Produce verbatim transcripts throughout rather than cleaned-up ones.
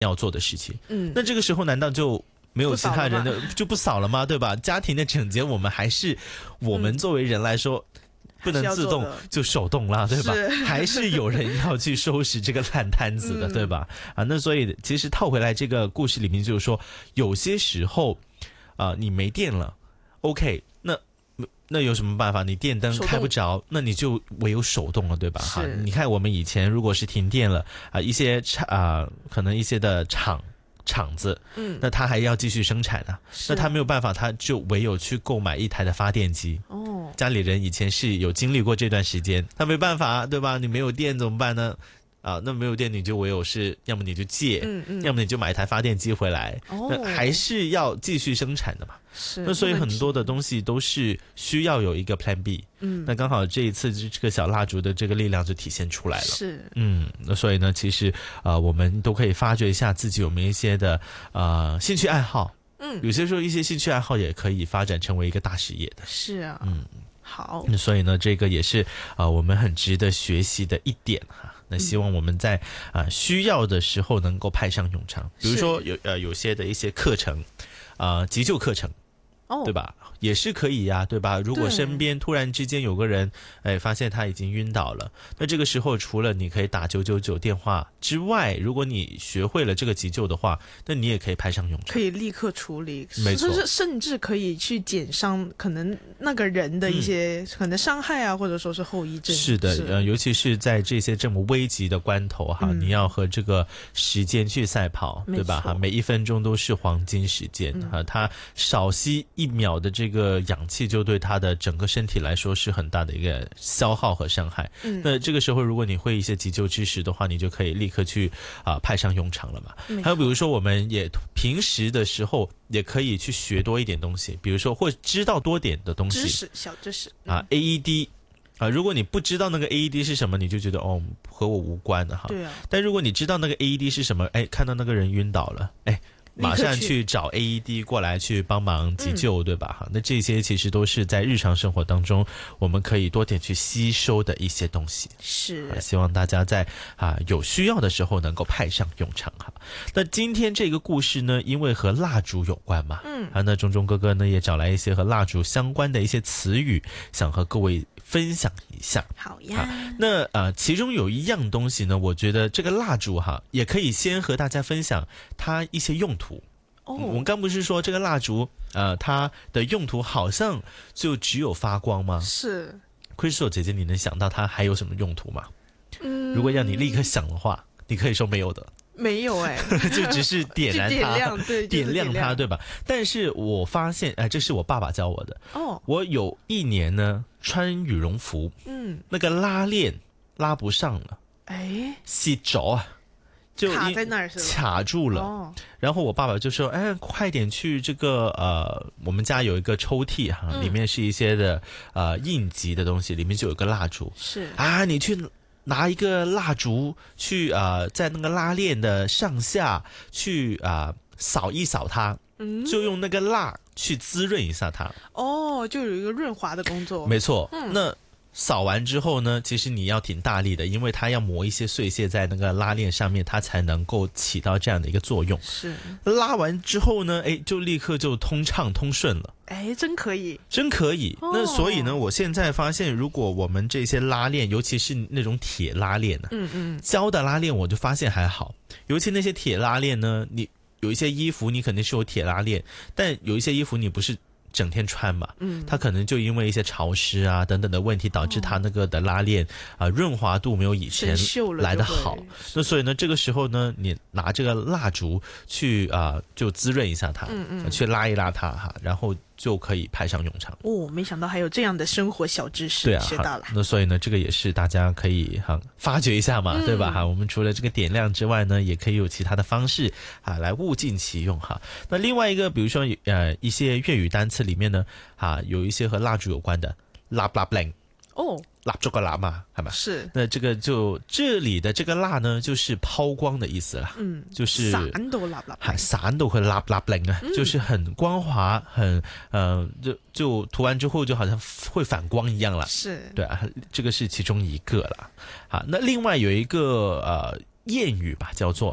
要做的事情。 嗯， 那这个时候难道就没有其他人的就不扫了吗？对吧？家庭的整洁，我们还是我们作为人来说。嗯，不能自动就手动啦，对吧？还是有人要去收拾这个烂摊子的，嗯、对吧？啊，那所以其实套回来这个故事里面就是说，有些时候啊、呃，你没电了 ，OK， 那那有什么办法？你电灯开不着，那你就唯有手动了，对吧？哈，你看我们以前如果是停电了啊、呃，一些啊、呃，可能一些的厂。厂子，嗯，那他还要继续生产呢、啊，那他没有办法，他就唯有去购买一台的发电机。哦，家里人以前是有经历过这段时间，他没办法，对吧？你没有电怎么办呢？啊，那没有电你就唯有是，要么你就借，嗯嗯，要么你就买一台发电机回来，哦，那还是要继续生产的嘛。是，那所以很多的东西都是需要有一个 Plan B。嗯，那刚好这一次这个小蜡烛的这个力量就体现出来了。是，嗯，那所以呢，其实呃，我们都可以发掘一下自己有没有一些的呃兴趣爱好。嗯，有些时候一些兴趣爱好也可以发展成为一个大事业的。是啊，嗯，好，所以呢，这个也是啊、呃，我们很值得学习的一点哈。那希望我们在啊、呃、需要的时候能够派上用场，比如说有呃有些的一些课程，啊、呃、急救课程，哦，对吧？也是可以呀，对吧？如果身边突然之间有个人，哎，发现他已经晕倒了，那这个时候除了你可以打九九九电话之外，如果你学会了这个急救的话，那你也可以派上用场， 可以立刻处理， 没错， 甚至可以去减伤可能那个人的一些、嗯、可能伤害啊，或者说是后遗症。 是的，是呃，尤其是在这些这么危急的关头哈、嗯，你要和这个时间去赛跑，对吧？哈，每一分钟都是黄金时间哈、嗯，他少吸一秒的这个。这个氧气就对他的整个身体来说是很大的一个消耗和伤害。嗯，那这个时候如果你会一些急救知识的话，你就可以立刻去啊、呃、派上用场了嘛。还有比如说，我们也平时的时候也可以去学多一点东西，比如说或知道多点的东西， 知识小知识、 嗯、啊 ，A E D。啊，如果你不知道那个 A E D 是什么，你就觉得哦和我无关的哈。对啊。但如果你知道那个 A E D 是什么，哎，看到那个人晕倒了，哎。马上去找 A E D 过来去帮忙急救、嗯、对吧？那这些其实都是在日常生活当中我们可以多点去吸收的一些东西。是，希望大家在啊有需要的时候能够派上用场哈。那今天这个故事呢，因为和蜡烛有关嘛，嗯，啊，那钟钟哥哥呢也找来一些和蜡烛相关的一些词语，想和各位分享一下。好呀。啊、那呃，其中有一样东西呢，我觉得这个蜡烛哈，也可以先和大家分享它一些用途。哦、嗯，我们刚不是说这个蜡烛，呃，它的用途好像就只有发光吗？是。Crystal 姐姐，你能想到它还有什么用途吗？嗯，如果让你立刻想的话，你可以说没有的。 没有哎、 欸，就只是点燃它， 点亮对， 点亮它，对吧？但是我发现，哎、呃，这是我爸爸教我的。哦，我有一年呢穿羽绒服，嗯，那个拉链拉不上了，哎，洗着啊，就卡在那儿是吧？ 卡住了。哦，然后我爸爸就说：“哎，快点去这个呃，我们家有一个抽屉哈、嗯，里面是一些的呃应急的东西，里面就有个蜡烛。是啊，你去。”拿一个蜡烛去呃，在那个拉链的上下去啊、呃、扫一扫它，嗯，就用那个蜡去滋润一下它。 哦，就有一个润滑的工作。 没错，嗯，那扫完之后呢，其实你要挺大力的，因为它要磨一些碎屑在那个拉链上面，它才能够起到这样的一个作用。是，拉完之后呢，哎，就立刻就通畅通顺了。 哎，真可以， 真可以。哦、那所以呢，我现在发现，如果我们这些拉链，尤其是那种铁拉链呢、啊，嗯嗯，胶的拉链，我就发现还好。尤其那些铁拉链呢，你有一些衣服你肯定是有铁拉链，但有一些衣服你不是整天穿嘛，嗯，它可能就因为一些潮湿啊等等的问题，导致它那个的拉链啊、呃、润滑度没有以前来得好。那所以呢，这个时候呢，你拿这个蜡烛去啊、呃、就滋润一下它，嗯嗯，去拉一拉它哈，然后就可以派上用场。 哦，没想到还有这样的生活小知识， 对啊， 学到了。 那所以呢，这个也是大家可以哈发掘一下嘛，嗯、对吧？哈，我们除了这个点亮之外呢，也可以有其他的方式啊来物尽其用哈。那另外一个，比如说呃一些粤语单词里面呢，啊有一些和蜡烛有关的，蜡蜡 bling 哦。蜡烛个蜡嘛，係咪？是。那这个就这里的这个蜡呢，就是抛光的意思啦。嗯，就是散到蠟蠟， 散到會蠟蠟靈啊，就是很光滑，很呃，就就涂完之後就好像會反光一樣啦。是，對啊，這個是其中一個啦。好，那另外有一個呃諺語吧，叫做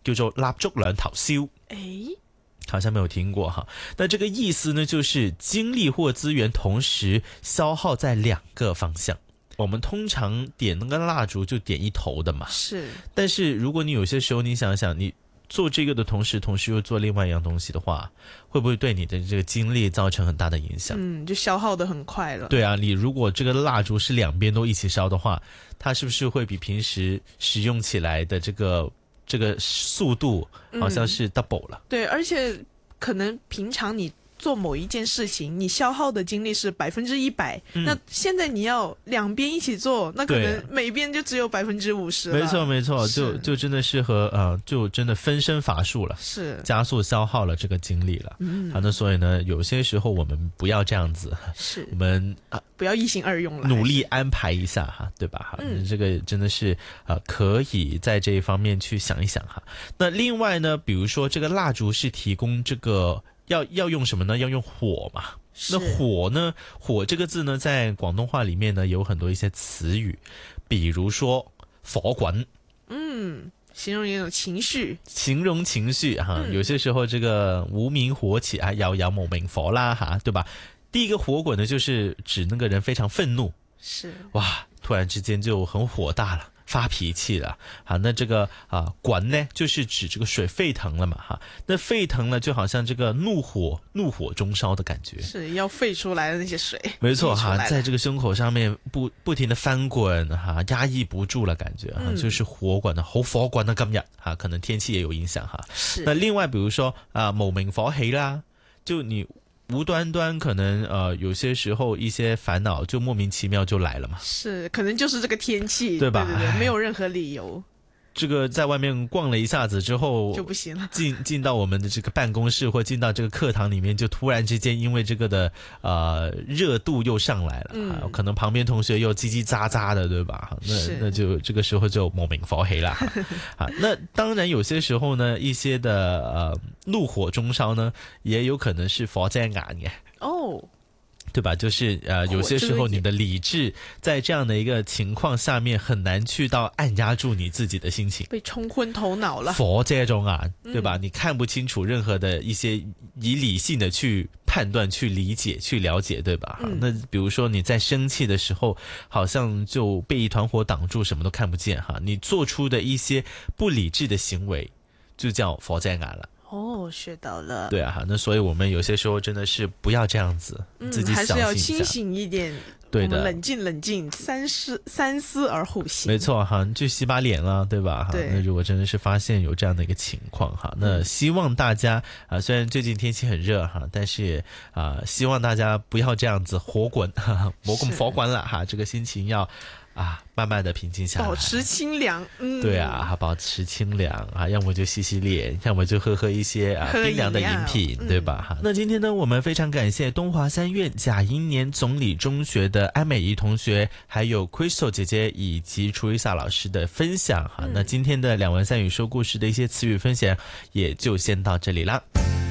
叫做蠟燭兩頭燒。 誒， 好像沒有聽過哈。那這個意思呢，就是精力或資源同時消耗在兩個方向。我們通常點那個蠟燭就點一頭的嘛， 是。 但是如果你有些時候你想想，你做這個的同時，同時又做另外一樣東西的話，會不會對你的這個精力造成很大的影響？ 嗯，就消耗得很快了。 對啊，你如果這個蠟燭是兩邊都一起燒的話，它是不是會比平時使用起來的這個這個速度好像是 double 了？ 嗯，對，而且可能平常你做某一件事情，你消耗的精力是百分之一百，那現在你要兩邊一起做，那可能每邊就只有百分之五十。 沒錯沒錯，就就真的適合呃，就真的分身乏術了， 是加速消耗了這個精力了。 嗯， 好，那所以呢，有些時候我們不要這樣子， 是我們啊不要一心二用了， 努力安排一下哈，對吧？哈，嗯，這個真的是呃可以在這一方面去想一想哈。那另外呢，比如說這個蠟燭是提供這個。要要用什麼呢？要用火嘛。那火呢？火這個字呢，在廣東話裏面呢，有很多一些詞語，比如說火滾， 嗯，形容一種情緒， 形容情緒哈。有些時候這個無名火起啊，有有無名火啦哈，對吧？第一個火滾呢，就是指那個人非常憤怒， 是哇，突然之間就很火大了。發脾氣了，好，那這個啊，滾呢，就是指這個水沸騰了嘛，哈，那沸騰了就好像這個怒火，怒火中燒的感覺， 是要沸出來的那些水， 沒錯哈，在這個胸口上面不不停的翻滾哈，壓抑不住了感覺哈，嗯，就是火滾的，好火滾的今日哈，可能天氣也有影響哈。是，那另外比如說啊，無名火起啦，就你。無端端可能呃有些時候一些煩惱就莫名其妙就來了嘛， 是可能就是這個天氣， 對吧？ 對對對，沒有任何理由。 這個在外面逛了一下子之後就不行了， 進進到我們的這個辦公室或進到這個課堂裡面，就突然之間因為這個的呃熱度又上來了，嗯啊，可能旁邊同學又嘰嘰喳喳的，對吧？那那就這個時候就無名火起了啊。那當然有些時候呢，一些的呃怒火中燒呢，也有可能是火遮眼嘅哦。對吧？就是呃，有些時候你的理智在這樣的一個情況下面，很難去到按壓住你自己的心情， 被沖昏頭腦了。 火遮中啊，對吧？嗯，你看不清楚任何的一些以理性的去判斷、去理解、去了解，對吧？嗯，那比如說你在生氣的時候，好像就被一團火擋住，什麼都看不見哈。你做出的一些不理智的行為，就叫火遮眼了。 哦，學到了。對啊，那所以我們有些時候真的是不要這樣子，嗯，自己小心一下，還是要清醒一點。對的，我們冷靜冷靜，三思三思而後行。 沒錯哈，就洗把臉啦，對吧？對。那如果真的是發現有這樣的一個情況哈，那希望大家啊，雖然最近天氣很熱哈，但是啊，希望大家不要這樣子火滾，冇咁火滾了哈，這個心情要。啊，慢慢的平靜下來， 保持清涼。嗯，對啊，保持清涼啊，要麼就洗洗臉，要麼就喝喝一些啊冰涼的飲品，對吧？哈、嗯，那今天呢，我們非常感謝東華三院賈英年總理中學的安美儀同學，還有 Crystal 姐姐以及 Teresa 老師的分享哈、嗯。那今天的兩文三語說故事的一些詞語分享，也就先到這裡啦。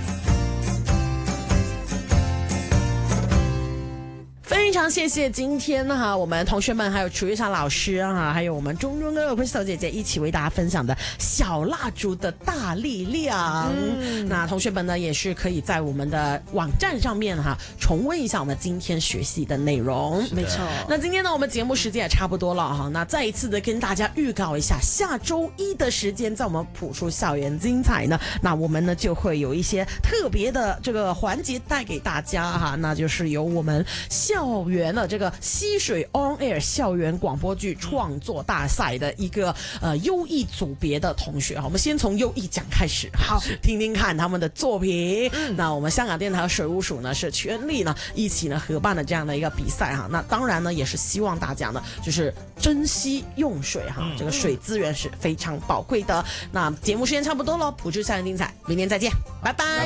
非常謝謝今天哈，我們同學們還有楚玉莎老師哈，還有我們中中哥哥 Crystal 姐姐一起為大家分享的小蠟燭的大力量。嗯，那同學們呢也是可以在我們的網站上面哈重溫一下我們今天學習的內容。 沒錯。 那今天呢我們節目時間也差不多了哈，那再一次的跟大家預告一下，下周一的時間在我們譜出校園精彩呢，那我們呢就會有一些特別的這個環節帶給大家哈，那就是由我們校園的這個溪水 On Air 校園廣播劇創作大賽的一個呃優異組別的同學哈，我們先從優異獎開始，好聽聽看他們的作品。嗯，那我們香港電台和水務署呢是全力呢一起呢合辦的這樣的一個比賽哈。那當然呢也是希望大家呢就是珍惜用水哈，這個水資源是非常寶貴的。那節目時間差不多了，譜出校園精彩，明天再見，拜拜。